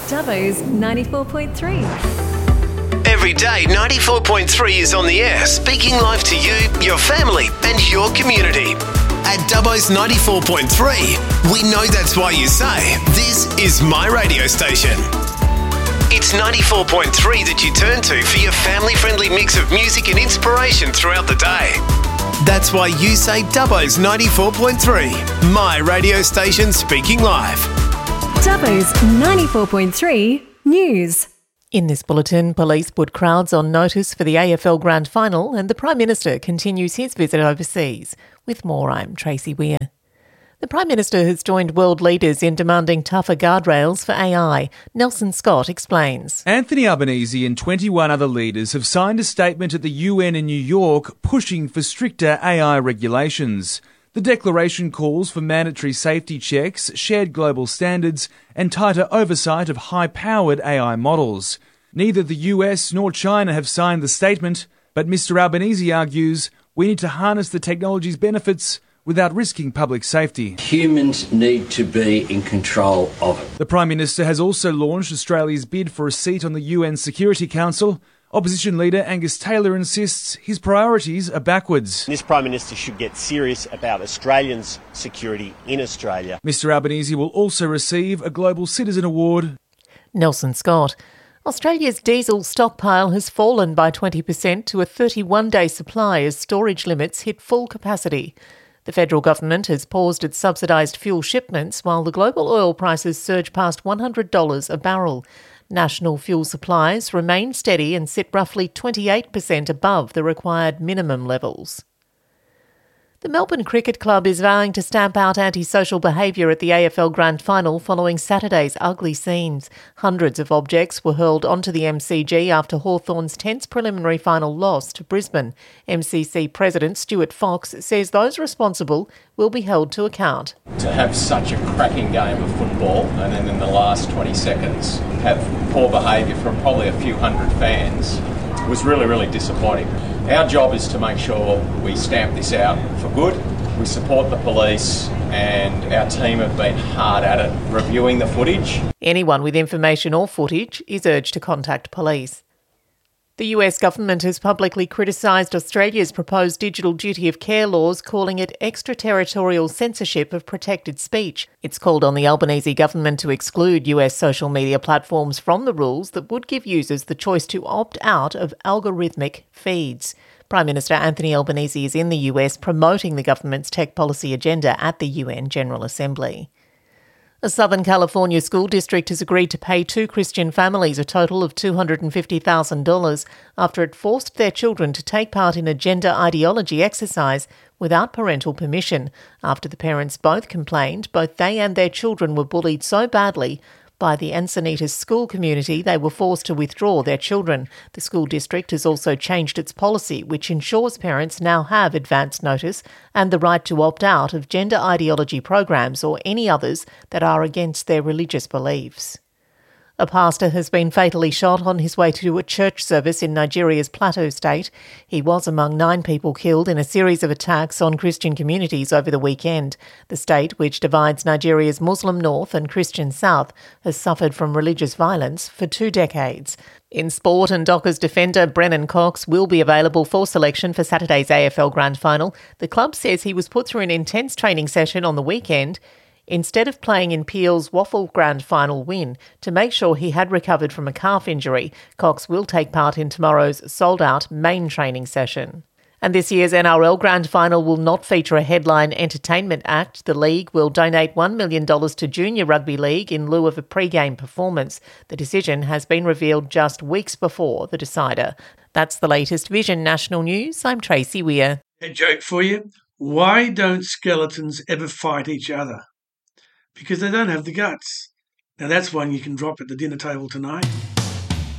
Dubbo's 94.3. Every day, 94.3 is on the air, speaking live to you, your family, and your community. At Dubbo's 94.3, we know that's why you say, this is my radio station. It's 94.3 that you turn to for your family-friendly mix of music and inspiration throughout the day. That's why you say Dubbo's 94.3, my radio station speaking live. Dubbo's 94.3 News. In this bulletin, police put crowds on notice for the AFL Grand Final and the Prime Minister continues his visit overseas. With more, I'm Tracy Weir. The Prime Minister has joined world leaders in demanding tougher guardrails for AI. Nelson Scott explains. Anthony Albanese and 21 other leaders have signed a statement at the UN in New York pushing for stricter AI regulations. The declaration calls for mandatory safety checks, shared global standards, and tighter oversight of high-powered AI models. Neither the US nor China have signed the statement, but Mr Albanese argues we need to harness the technology's benefits without risking public safety. Humans need to be in control of it. The Prime Minister has also launched Australia's bid for a seat on the UN Security Council. Opposition leader Angus Taylor insists his priorities are backwards. This Prime Minister should get serious about Australians' security in Australia. Mr Albanese will also receive a Global Citizen Award. Nelson Scott. Australia's diesel stockpile has fallen by 20% to a 31-day supply as storage limits hit full capacity. The federal government has paused its subsidised fuel shipments while the global oil prices surge past $100 a barrel. National fuel supplies remain steady and sit roughly 28% above the required minimum levels. The Melbourne Cricket Club is vowing to stamp out antisocial behaviour at the AFL Grand Final following Saturday's ugly scenes. Hundreds of objects were hurled onto the MCG after Hawthorn's tense preliminary final loss to Brisbane. MCC President Stuart Fox says those responsible will be held to account. To have such a cracking game of football and then in the last 20 seconds have poor behaviour from probably a few hundred fans was really, really disappointing. Our job is to make sure we stamp this out for good. We support the police and our team have been hard at it reviewing the footage. Anyone with information or footage is urged to contact police. The US government has publicly criticised Australia's proposed digital duty of care laws, calling it extraterritorial censorship of protected speech. It's called on the Albanese government to exclude US social media platforms from the rules that would give users the choice to opt out of algorithmic feeds. Prime Minister Anthony Albanese is in the US promoting the government's tech policy agenda at the UN General Assembly. A Southern California school district has agreed to pay two Christian families a total of $250,000 after it forced their children to take part in a gender ideology exercise without parental permission. After the parents both complained, both they and their children were bullied so badly by the Encinitas school community, they were forced to withdraw their children. The school district has also changed its policy, which ensures parents now have advance notice and the right to opt out of gender ideology programs or any others that are against their religious beliefs. A pastor has been fatally shot on his way to a church service in Nigeria's Plateau State. He was among 9 people killed in a series of attacks on Christian communities over the weekend. The state, which divides Nigeria's Muslim north and Christian south, has suffered from religious violence for 2 decades. In sport, and Dockers defender Brennan Cox will be available for selection for Saturday's AFL Grand Final. The club says he was put through an intense training session on the weekend instead of playing in Peel's Waffle Grand Final win. To make sure he had recovered from a calf injury, Cox will take part in tomorrow's sold-out main training session. And this year's NRL Grand Final will not feature a headline entertainment act. The league will donate $1 million to Junior Rugby League in lieu of a pre-game performance. The decision has been revealed just weeks before the decider. That's the latest Vision National News. I'm Tracy Weir. A joke for you. Why don't skeletons ever fight each other? Because they don't have the guts. Now that's one you can drop at the dinner table tonight.